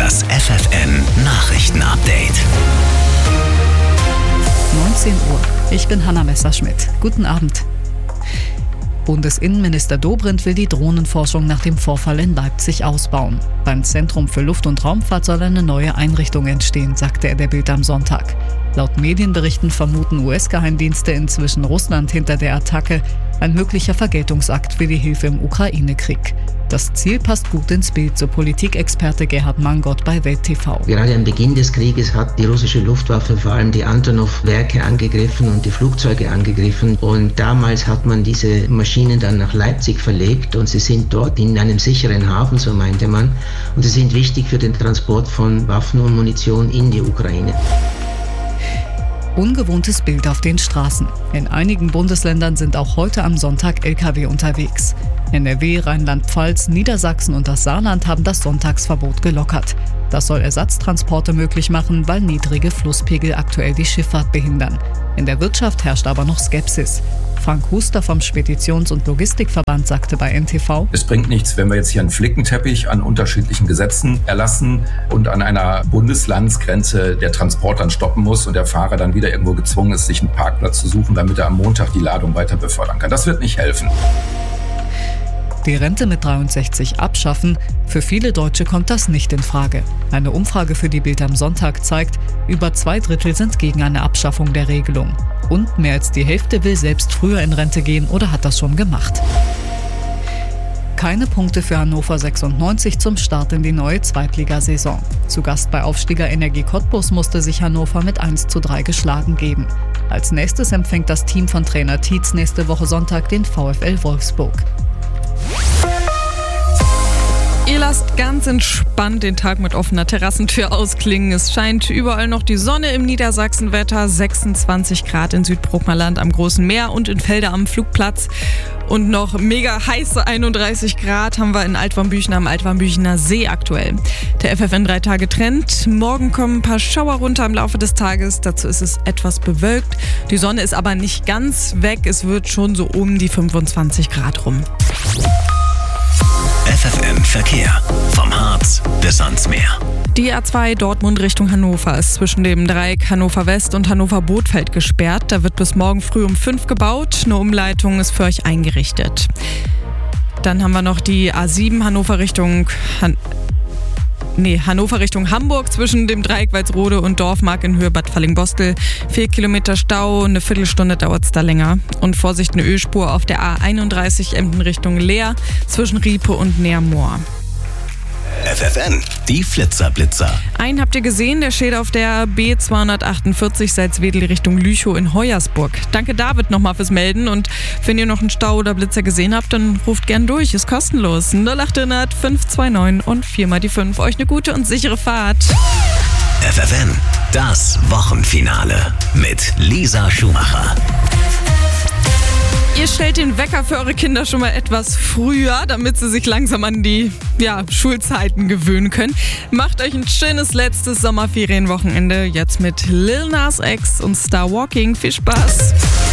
Das FFN Nachrichtenupdate. 19 Uhr. Ich bin Hanna Messerschmidt. Guten Abend. Bundesinnenminister Dobrindt will die Drohnenforschung nach dem Vorfall in Leipzig ausbauen. Beim Zentrum für Luft- und Raumfahrt soll eine neue Einrichtung entstehen, sagte er der Bild am Sonntag. Laut Medienberichten vermuten US-Geheimdienste inzwischen Russland hinter der Attacke, ein möglicher Vergeltungsakt für die Hilfe im Ukraine-Krieg. Das Ziel passt gut ins Bild, so Politikexperte Gerhard Mangott bei Welt TV. Gerade am Beginn des Krieges hat die russische Luftwaffe vor allem die Antonov-Werke angegriffen und die Flugzeuge angegriffen. Und damals hat man diese Maschinen dann nach Leipzig verlegt und sie sind dort in einem sicheren Hafen, so meinte man. Und sie sind wichtig für den Transport von Waffen und Munition in die Ukraine. Ungewohntes Bild auf den Straßen. In einigen Bundesländern sind auch heute am Sonntag Lkw unterwegs. NRW, Rheinland-Pfalz, Niedersachsen und das Saarland haben das Sonntagsverbot gelockert. Das soll Ersatztransporte möglich machen, weil niedrige Flusspegel aktuell die Schifffahrt behindern. In der Wirtschaft herrscht aber noch Skepsis. Frank Huster vom Speditions- und Logistikverband sagte bei NTV: Es bringt nichts, wenn wir jetzt hier einen Flickenteppich an unterschiedlichen Gesetzen erlassen und an einer Bundeslandsgrenze der Transport dann stoppen muss und der Fahrer dann wieder irgendwo gezwungen ist, sich einen Parkplatz zu suchen, damit er am Montag die Ladung weiter befördern kann. Das wird nicht helfen. Die Rente mit 63 abschaffen? Für viele Deutsche kommt das nicht in Frage. Eine Umfrage für die Bild am Sonntag zeigt, über 2/3 sind gegen eine Abschaffung der Regelung. Und mehr als die Hälfte will selbst früher in Rente gehen oder hat das schon gemacht. Keine Punkte für Hannover 96 zum Start in die neue Zweitligasaison. Zu Gast bei Aufsteiger Energie Cottbus musste sich Hannover mit 1:3 geschlagen geben. Als nächstes empfängt das Team von Trainer Tietz nächste Woche Sonntag den VfL Wolfsburg. Ihr lasst ganz entspannt den Tag mit offener Terrassentür ausklingen. Es scheint überall noch die Sonne im Niedersachsenwetter. 26 Grad in Südbruckmerland am Großen Meer und in Felder am Flugplatz. Und noch mega heiße 31 Grad haben wir in Altwarmbüchen am Altwarmbüchener See aktuell. Der FFN 3-Tage-Trend. Morgen kommen ein paar Schauer runter im Laufe des Tages. Dazu ist es etwas bewölkt. Die Sonne ist aber nicht ganz weg. Es wird schon so um die 25 Grad rum. FFN Verkehr. Vom Harz bis ans Meer. Die A2 Dortmund Richtung Hannover ist zwischen dem Dreieck Hannover West und Hannover Bothfeld gesperrt. Da wird bis morgen früh um 5 gebaut. Eine Umleitung ist für euch eingerichtet. Dann haben wir noch die A7 Hannover Richtung Hamburg zwischen dem Dreieck Walsrode und Dorfmark in Höhe Bad Fallingbostel. 4 Kilometer Stau, eine Viertelstunde dauert es da länger. Und Vorsicht, eine Ölspur auf der A31 Emden Richtung Leer zwischen Riepe und Neermoor. FFN, die Flitzer-Blitzer. Einen habt ihr gesehen, der steht auf der B248 Salzwedel Richtung Lüchow in Hoyersburg. Danke David nochmal fürs Melden und wenn ihr noch einen Stau oder Blitzer gesehen habt, dann ruft gern durch, ist kostenlos. 0800 529 und 4x5. Euch eine gute und sichere Fahrt. FFN, das Wochenfinale mit Lisa Schumacher. Ihr stellt den Wecker für eure Kinder schon mal etwas früher, damit sie sich langsam an die Schulzeiten gewöhnen können. Macht euch ein schönes letztes Sommerferienwochenende jetzt mit Lil Nas X und Star Walking. Viel Spaß!